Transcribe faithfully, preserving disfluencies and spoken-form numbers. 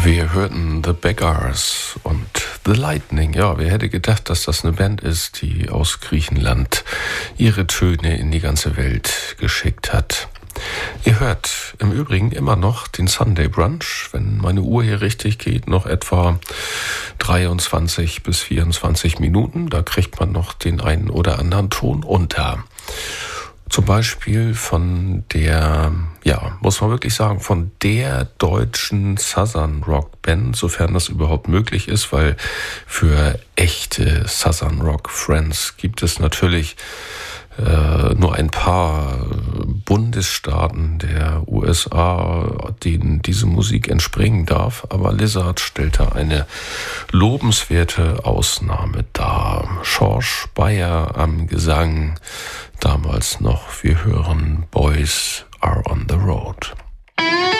Wir hörten The Beggars und The Lightning. Ja, wer hätte gedacht, dass das eine Band ist, die aus Griechenland ihre Töne in die ganze Welt geschickt hat. Ihr hört im Übrigen immer noch den Sunday Brunch, wenn meine Uhr hier richtig geht, noch etwa dreiundzwanzig bis vierundzwanzig Minuten. Da kriegt man noch den einen oder anderen Ton unter. Zum Beispiel von der, ja, muss man wirklich sagen, von der deutschen Southern Rock Band, sofern das überhaupt möglich ist, weil für echte Southern Rock Friends gibt es natürlich äh, nur ein paar Bundesstaaten der U S A, denen diese Musik entspringen darf. Aber Lizard stellt da eine lobenswerte Ausnahme dar. Schorsch Bayer am Gesang, damals noch, wir hören Boys Are on the Road.